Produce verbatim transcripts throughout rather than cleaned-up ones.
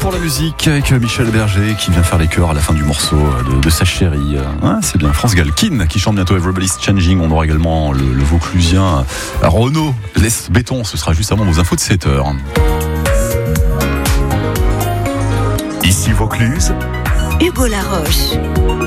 pour la musique avec Michel Berger qui vient faire les chœurs à la fin du morceau de, de sa chérie. Hein, c'est bien France Galkin qui chante bientôt Everybody's Changing. On aura également le, le Vauclusien Renaud Laisse Béton. Ce sera juste avant vos infos de sept heures. Ici Vaucluse, Hugo Laroche.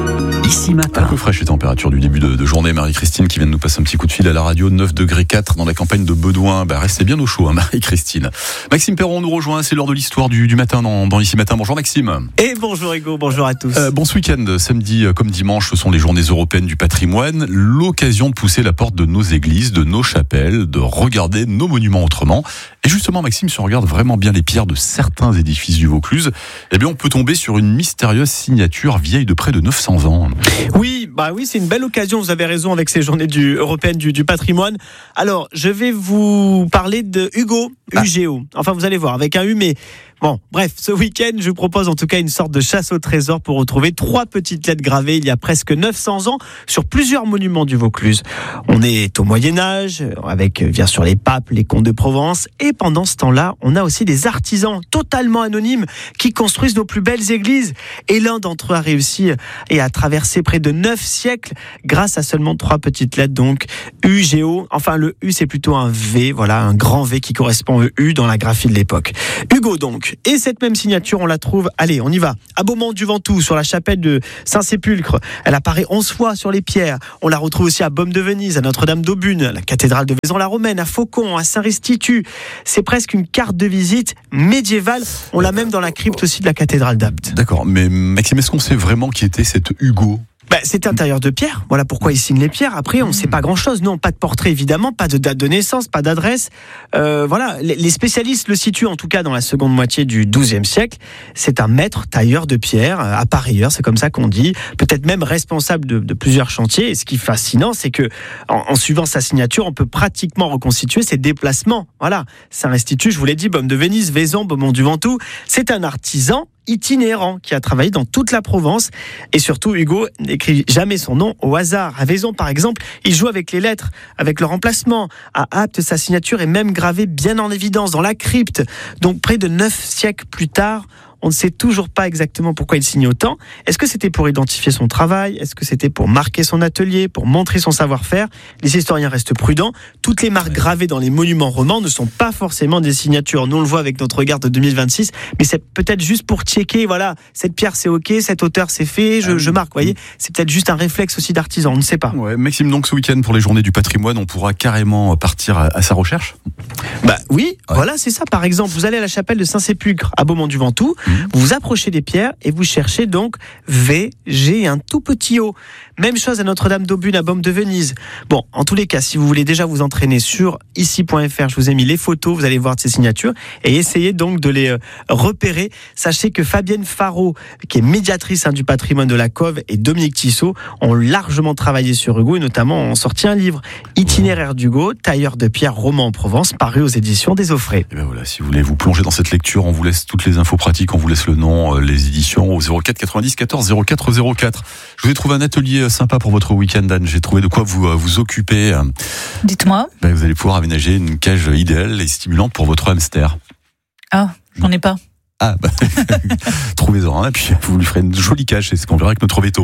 Ici matin. Un peu fraîche les températures du début de, de journée. Marie-Christine qui vient de nous passer un petit coup de fil à la radio. neuf degrés quatre dans la campagne de Bedouin. Bah, restez bien au chaud, hein, Marie-Christine. Maxime Perron nous rejoint. C'est l'heure de l'histoire du, du matin dans, dans Ici Matin. Bonjour Maxime. Et bonjour Hugo, bonjour à tous. Euh, bon ce week-end, samedi comme dimanche, ce sont les journées européennes du patrimoine. L'occasion de pousser la porte de nos églises, de nos chapelles, de regarder nos monuments autrement. Et justement Maxime, si on regarde vraiment bien les pierres de certains édifices du Vaucluse, eh bien on peut tomber sur une mystérieuse signature vieille de près de neuf cents ans. Oui, bah oui, c'est une belle occasion, vous avez raison, avec ces journées du, européennes du, du patrimoine. Alors, je vais vous parler de Hugo, ah. U G O. Enfin, vous allez voir, avec un U, mais bon, bref, ce week-end, je vous propose en tout cas une sorte de chasse au trésor pour retrouver trois petites lettres gravées il y a presque neuf cents ans sur plusieurs monuments du Vaucluse. On est au Moyen-Âge, avec bien sûr les papes, les comtes de Provence, et pendant ce temps-là, on a aussi des artisans totalement anonymes qui construisent nos plus belles églises. Et l'un d'entre eux a réussi et a traversé près de neuf siècles grâce à seulement trois petites lettres, donc U G O. Enfin, le U, c'est plutôt un V, voilà, un grand V qui correspond au U dans la graphie de l'époque. Hugo, donc. Et cette même signature, on la trouve, allez, on y va, à Beaumont-du-Ventoux, sur la chapelle de Saint-Sépulcre. Elle apparaît onze fois sur les pierres. On la retrouve aussi à Baume-de-Venise, à Notre-Dame-d'Aubune, à la cathédrale de Vaison-la-Romaine, à Faucon, à Saint-Restitut. C'est presque une carte de visite médiévale. On l'a même dans la crypte aussi de la cathédrale d'Apt. D'accord, mais Maxime, est-ce qu'on sait vraiment qui était cet Hugo ? Bah, c'est intérieur de pierre. Voilà pourquoi il signe les pierres. Après, on ne sait pas grand-chose. Non, pas de portrait évidemment, pas de date de naissance, pas d'adresse. Euh, voilà, les spécialistes le situent en tout cas dans la seconde moitié du douzième siècle. C'est un maître tailleur de pierre, appareilleur, c'est comme ça qu'on dit. Peut-être même responsable de, de plusieurs chantiers. Et ce qui est fascinant, c'est que en, en suivant sa signature, on peut pratiquement reconstituer ses déplacements. Voilà, Saint-Restitut, je vous l'ai dit, Baume-de-Venise, Vaison, Beaumont-du-Ventoux. C'est un artisan itinérant qui a travaillé dans toute la Provence. Et surtout, Hugo n'écrit jamais son nom au hasard. À Vaison, par exemple, il joue avec les lettres, avec leur emplacement. À Apt, sa signature est même gravée bien en évidence dans la crypte. Donc, près de neuf siècles plus tard, on ne sait toujours pas exactement pourquoi il signe autant. Est-ce que c'était pour identifier son travail ? Est-ce que c'était pour marquer son atelier, pour montrer son savoir-faire ? Les historiens restent prudents. Toutes les marques gravées dans les monuments romans ne sont pas forcément des signatures. Nous, on le voit avec notre regard de deux mille vingt-six, mais c'est peut-être juste pour checker, voilà, cette pierre c'est ok, cette hauteur c'est fait, je, je marque, vous voyez. C'est peut-être juste un réflexe aussi d'artisan, on ne sait pas. Ouais, Maxime, donc ce week-end pour les journées du patrimoine, on pourra carrément partir à, à sa recherche ? Bah oui, ouais. Voilà, c'est ça. Par exemple, vous allez à la chapelle de Saint-Sépulcre à Beaumont-du-Ventoux, mmh. vous vous approchez des pierres et vous cherchez donc V, G et un tout petit O. Même chose à Notre-Dame-d'Aubune, à Baume-de-Venise. Bon, en tous les cas, si vous voulez déjà vous entraîner sur ici point f r, je vous ai mis les photos, vous allez voir de ces signatures et essayez donc de les euh, repérer. Sachez que Fabienne Faro, qui est médiatrice hein, du patrimoine de la Cove, et Dominique Tissot ont largement travaillé sur Hugo et notamment ont sorti un livre, Itinéraire d'Hugo, tailleur de pierre roman en Provence, paru aux éditions des Offrés. Et ben voilà, si vous voulez vous plonger dans cette lecture, on vous laisse toutes les infos pratiques, on vous laisse le nom, euh, les éditions au zéro quatre quatre-vingt-dix quatorze zéro quatre zéro quatre. Je vous ai trouvé un atelier sympa pour votre week-end, Anne. J'ai trouvé de quoi vous euh, vous occuper. Dites-moi. Ben, vous allez pouvoir aménager une cage idéale et stimulante pour votre hamster. Ah, j'en ai pas. Ah, bah, trouvez-en un et puis vous lui ferez une jolie cage, c'est ce qu'on verra avec notre veto.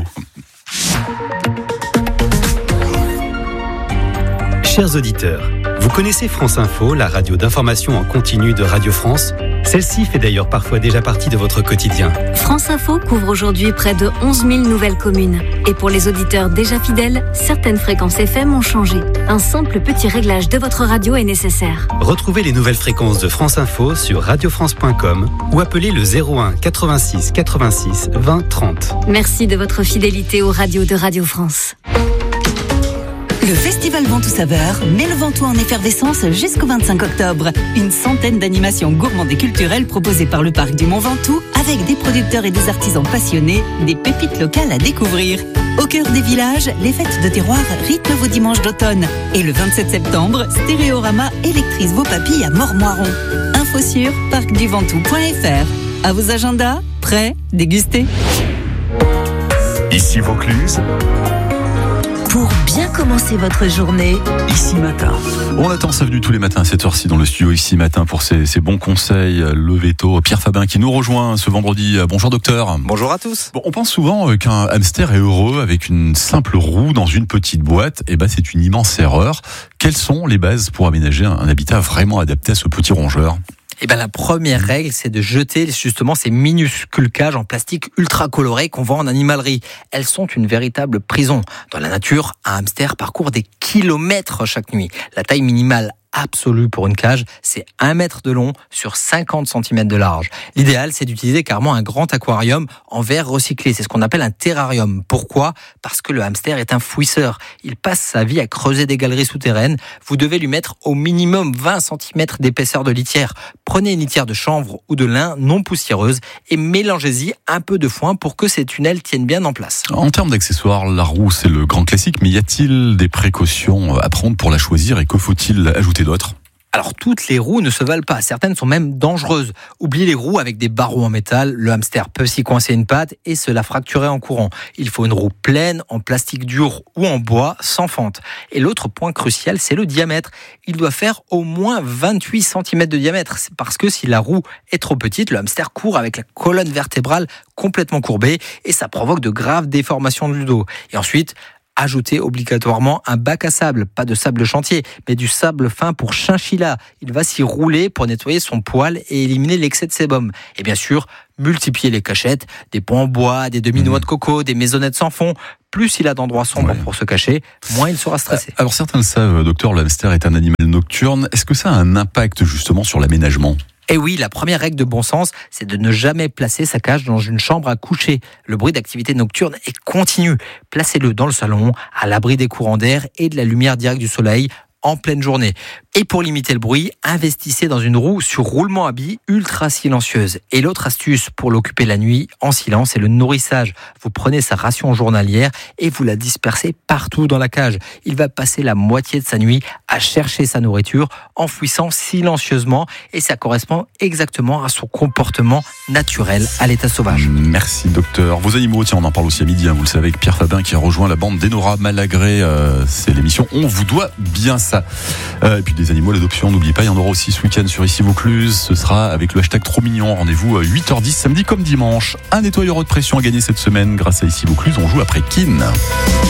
Chers auditeurs, vous connaissez France Info, la radio d'information en continu de Radio France ? Celle-ci fait d'ailleurs parfois déjà partie de votre quotidien. France Info couvre aujourd'hui près de onze mille nouvelles communes. Et pour les auditeurs déjà fidèles, certaines fréquences F M ont changé. Un simple petit réglage de votre radio est nécessaire. Retrouvez les nouvelles fréquences de France Info sur radio france point com ou appelez le zéro un quatre-vingt-six quatre-vingt-six vingt trente. Merci de votre fidélité aux radios de Radio France. Le Festival Ventoux Saveur met le Ventoux en effervescence jusqu'au vingt-cinq octobre. Une centaine d'animations gourmandes et culturelles proposées par le parc du Mont Ventoux avec des producteurs et des artisans passionnés, des pépites locales à découvrir. Au cœur des villages, les fêtes de terroir rythment vos dimanches d'automne. Et le vingt-sept septembre, Stéréorama électrise vos papilles à Mormoiron. Info sur parc du ventoux point f r. À vos agendas, prêts, dégustez. Ici Vaucluse. pour bien commencer votre journée. Ici Matin. On attend sa venue tous les matins à cette heure-ci dans le studio Ici Matin pour ses, ses bons conseils. Levé tôt, Pierre Fabin qui nous rejoint ce vendredi. Bonjour docteur. Bonjour à tous. Bon, on pense souvent qu'un hamster est heureux avec une simple roue dans une petite boîte. Eh ben, c'est une immense erreur. Quelles sont les bases pour aménager un habitat vraiment adapté à ce petit rongeur ? Eh ben, la première règle, c'est de jeter justement ces minuscules cages en plastique ultra colorées qu'on vend en animalerie. Elles sont une véritable prison. Dans la nature, un hamster parcourt des kilomètres chaque nuit. La taille minimale absolue pour une cage, c'est un mètre de long sur cinquante centimètres de large. L'idéal, c'est d'utiliser carrément un grand aquarium en verre recyclé. C'est ce qu'on appelle un terrarium. Pourquoi ? Parce que le hamster est un fouisseur. Il passe sa vie à creuser des galeries souterraines. Vous devez lui mettre au minimum vingt centimètres d'épaisseur de litière. Prenez une litière de chanvre ou de lin non poussiéreuse et mélangez-y un peu de foin pour que ces tunnels tiennent bien en place. En termes d'accessoires, la roue, c'est le grand classique, mais y a-t-il des précautions à prendre pour la choisir et que faut-il ajouter d'autres ? Alors, toutes les roues ne se valent pas. Certaines sont même dangereuses. Oubliez les roues avec des barreaux en métal. Le hamster peut s'y coincer une patte et se la fracturer en courant. Il faut une roue pleine, en plastique dur ou en bois, sans fente. Et l'autre point crucial, c'est le diamètre. Il doit faire au moins vingt-huit centimètres de diamètre. C'est parce que si la roue est trop petite, le hamster court avec la colonne vertébrale complètement courbée et ça provoque de graves déformations du dos. Et ensuite, ajoutez obligatoirement un bac à sable, pas de sable chantier, mais du sable fin pour chinchilla. Il va s'y rouler pour nettoyer son poil et éliminer l'excès de sébum. Et bien sûr, multipliez les cachettes, des pots en bois, des demi-noix de coco, des maisonnettes sans fond. Plus il a d'endroits sombres ouais. pour se cacher, moins il sera stressé. Alors certains le savent, docteur, le hamster est un animal nocturne. Est-ce que ça a un impact justement sur l'aménagement ? Et oui, la première règle de bon sens, c'est de ne jamais placer sa cage dans une chambre à coucher. Le bruit d'activité nocturne est continu. Placez-le dans le salon, à l'abri des courants d'air et de la lumière directe du soleil, en pleine journée. Et pour limiter le bruit, investissez dans une roue sur roulement à billes ultra silencieuse. Et l'autre astuce pour l'occuper la nuit en silence, c'est le nourrissage. Vous prenez sa ration journalière et vous la dispersez partout dans la cage. Il va passer la moitié de sa nuit à chercher sa nourriture en fouissant silencieusement et ça correspond exactement à son comportement naturel à l'état sauvage. Merci docteur. Vos animaux, tiens, on en parle aussi à midi, hein, vous le savez, avec Pierre Fabin qui a rejoint la bande d'Enora Malagré. Euh, c'est l'émission On vous doit bien ça. Euh, et puis des animaux, l'adoption, n'oubliez pas, il y en aura aussi ce week-end sur Ici Vaucluse. Ce sera avec le hashtag trop mignon. Rendez-vous à huit heures dix samedi comme dimanche. Un nettoyeur haute pression à gagner cette semaine grâce à Ici Vaucluse. On joue après Kin.